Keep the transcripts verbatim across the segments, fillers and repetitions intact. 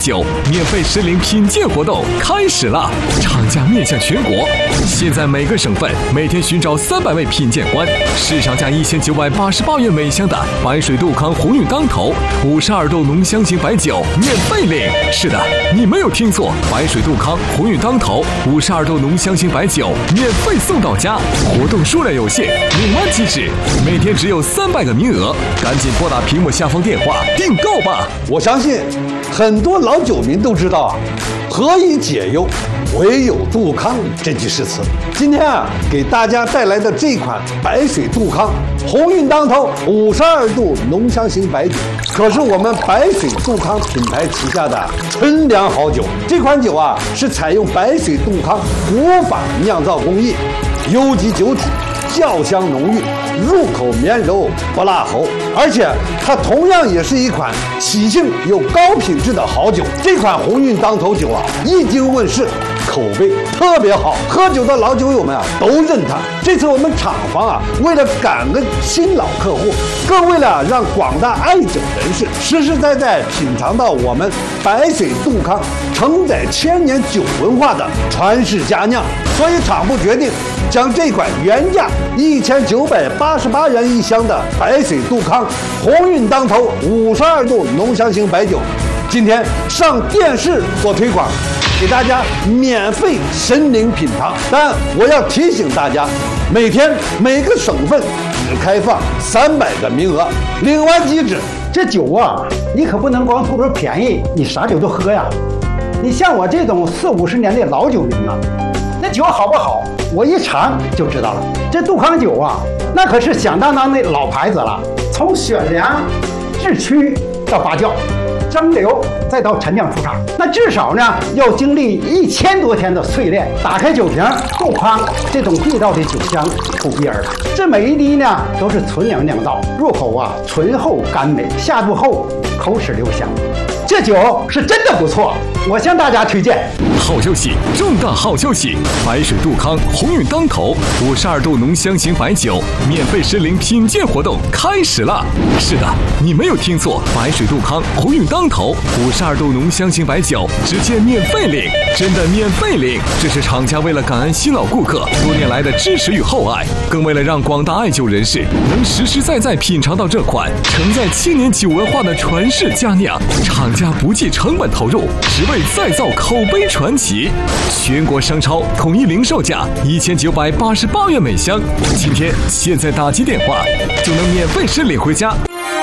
酒免费实领品鉴活动开始了，厂家面向全国，现在每个省份每天寻找三百位品鉴官，市场价一千九百八十八元每箱的白水杜康鸿运当头五十二度浓香型白酒免费领。是的，你没有听错，白水杜康鸿运当头五十二度浓香型白酒免费送到家。活动数量有限，领完即止，每天只有三百个名额，赶紧拨打屏幕下方电话订购吧。 我相信很多老酒民都知道啊，何以解忧，唯有杜康这句诗词。今天啊，给大家带来的这款白水杜康鸿运当头五十二度浓香型白酒，可是我们白水杜康品牌旗下的纯粮好酒。这款酒啊，是采用白水杜康古法酿造工艺，优级酒体，窖香浓郁，入口绵柔不辣喉，而且它同样也是一款喜庆又高品质的好酒。这款鸿运当头酒啊，一经问世，口碑特别好，喝酒的老酒友们啊都认它。这次我们厂房啊，为了感恩新老客户，更为了让广大爱酒人士实实在在品尝到我们白水杜康承载千年酒文化的传世佳酿，所以厂部决定将这款原价一千九百八十八元一箱的白水杜康鸿运当头五十二度浓香型白酒，今天上电视做推广，给大家免费申领品尝。但我要提醒大家，每天每个省份只开放三百个名额，领完即止。 这酒啊，你可不能光图着便宜，你啥酒都喝呀。你像我这种四五十年的老酒民啊，那酒好不好，我一尝就知道了。这杜康酒啊，那可是响当当的老牌子了。从选粮、制曲到发酵、蒸馏，再到陈酿出厂，那至少呢要经历一千多天的淬炼。打开酒瓶，杜康这种地道的酒香扑鼻而来。这每一滴呢都是纯粮酿造，入口啊醇厚甘美，下肚后口齿留香。这酒是真的不错，我向大家推荐。 好消息，重大好消息！白水杜康鸿运当头五十二度浓香型白酒免费实领品鉴活动开始了。是的，你没有听错，白水杜康鸿运当头五十二度浓香型白酒直接免费领，真的免费领！这是厂家为了感恩新老顾客多年来的支持与厚爱，更为了让广大爱酒人士能实实在在品尝到这款承载千年酒文化的传世佳酿，厂家不计成本投入，只为再造口碑传奇。全国商超统一零售价一千九百八十八元每箱，今天现在打起电话就能免费申领回家。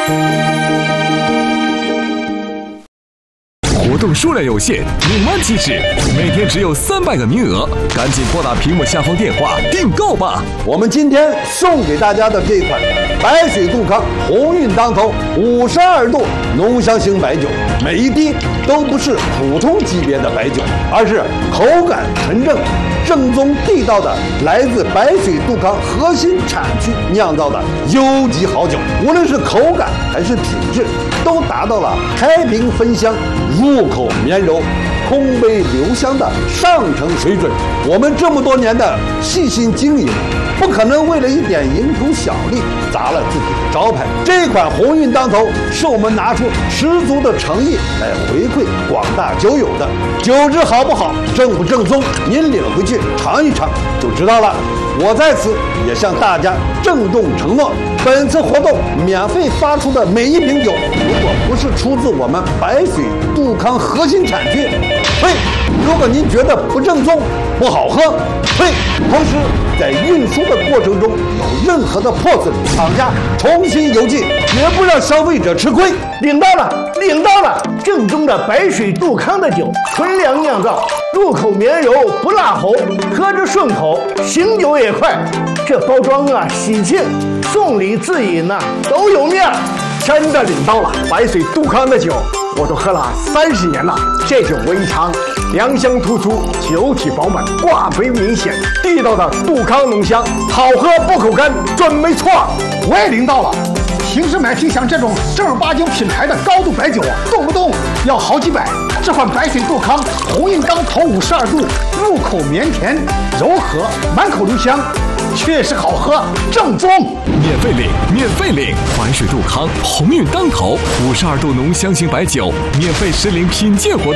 活动数量有限，领完即止，每天只有三百个名额，赶紧拨打屏幕下方电话订购吧。 我们今天送给大家的这款白水杜康鸿运当头五十二度浓香型白酒，每一滴都不是普通级别的白酒，而是口感纯正、正宗地道的来自白水杜康核心产区酿造的优级好酒。无论是口感还是品质，都达到了开瓶分香、入口绵柔、空杯留香的上乘水准。我们这么多年的细心经营，不可能为了一点蝇头小利砸了自己的招牌。这款鸿运当头是我们拿出十足的诚意来回馈广大酒友的。酒质好不好，正不正宗，您领回去尝一尝就知道了。我在此也向大家郑重承诺，本次活动免费发出的每一瓶酒，如果不是出自我们白水杜康核心产区，退；如果您觉得不正宗、不好喝，退。同时，在运输的过程中有任何的破损，厂家重新邮寄，绝不让消费者吃亏。 领到了，领到了！正宗的白水杜康的酒，纯粮酿造，入口绵柔不辣喉，喝着顺口，醒酒也快。这包装啊，喜庆，送礼自饮呐、啊，都有面儿。 真的领到了白水杜康的酒，我都喝了三十年了。这酒我一尝，粮香突出，酒体饱满，挂杯明显，地道的杜康浓香，好喝不口干，准没错。我也领到了。平时买瓶像这种正儿八经品牌的高度白酒啊，动不动要好几百。这款白水杜康鸿运当头五十二度，入口绵甜柔和，满口留香，确实好喝，正宗。 免费领，免费领！白水杜康鸿运当头五十二度浓香型白酒，免费实领品鉴活动。